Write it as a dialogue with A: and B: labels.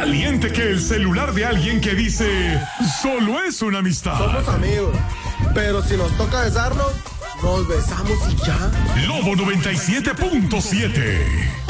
A: caliente que el celular de alguien que dice, solo es una amistad.
B: Somos amigos, pero si nos toca besarnos, nos besamos y ya.
A: Lobo 97.7.